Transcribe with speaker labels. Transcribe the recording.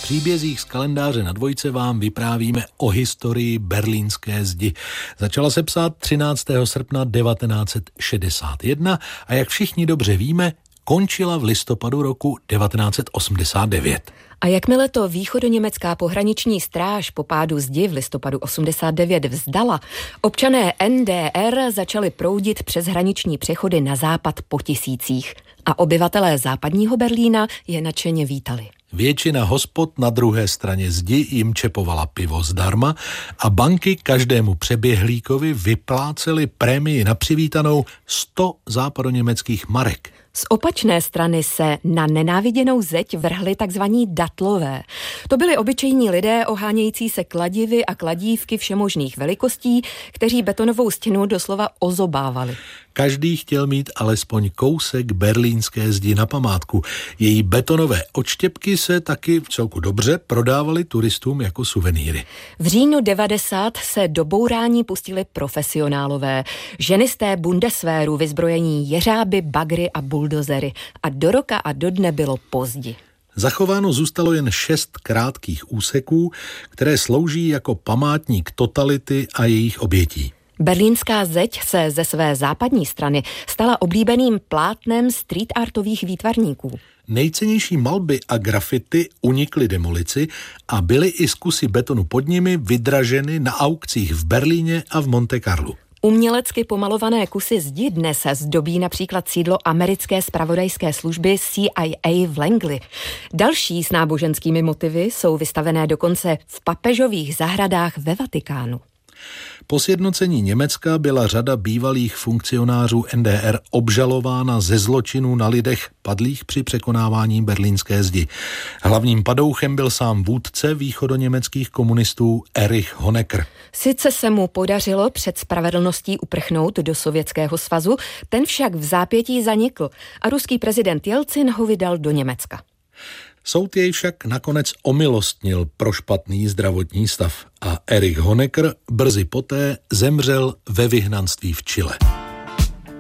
Speaker 1: příbězích z kalendáře na dvojce vám vyprávíme o historii berlínské zdi. Začala se psát 13. srpna 1961 a jak všichni dobře víme, končila v listopadu roku 1989.
Speaker 2: A jakmile to východoněmecká pohraniční stráž po pádu zdi v listopadu 89 vzdala, občané NDR začali proudit přes hraniční přechody na západ po tisících a obyvatelé západního Berlína je nadšeně vítali.
Speaker 1: Většina hospod na druhé straně zdi jim čepovala pivo zdarma a banky každému přeběhlíkovi vyplácely prémii na přivítanou 100 západoněmeckých marek.
Speaker 2: Z opačné strany se na nenáviděnou zeď vrhli takzvaní datlové. To byli obyčejní lidé ohánějící se kladivy a kladívky všemožných velikostí, kteří betonovou stěnu doslova ozobávali.
Speaker 1: Každý chtěl mít alespoň kousek berlínské zdi na památku. Její betonové odštěpky se taky vcelku dobře prodávaly turistům jako suvenýry.
Speaker 2: V říjnu 90 se do bourání pustili profesionálové. Ženy z té Bundeswehru vyzbrojení jeřáby, bagry a buldozery. A do roka a do dne bylo pozdi.
Speaker 1: Zachováno zůstalo jen 6 krátkých úseků, které slouží jako památník totality a jejich obětí.
Speaker 2: Berlínská zeď se ze své západní strany stala oblíbeným plátnem street artových výtvarníků.
Speaker 1: Nejcennější malby a grafity unikly demolici a byly i z kusy betonu pod nimi vydraženy na aukcích v Berlíně a v Monte Carlu.
Speaker 2: Umělecky pomalované kusy zdi dnes zdobí například sídlo americké zpravodajské služby CIA v Langley. Další s náboženskými motivy jsou vystavené dokonce v papežových zahradách ve Vatikánu.
Speaker 1: Po sjednocení Německa byla řada bývalých funkcionářů NDR obžalována ze zločinů na lidech padlých při překonávání berlínské zdi. Hlavním padouchem byl sám vůdce východoněmeckých komunistů Erich Honecker.
Speaker 2: Sice se mu podařilo před spravedlností uprchnout do Sovětského svazu, ten však v zápětí zanikl a ruský prezident Jelcin ho vydal do Německa.
Speaker 1: Soud jej však nakonec omilostnil pro špatný zdravotní stav a Erich Honecker brzy poté zemřel ve vyhnanství v Chile.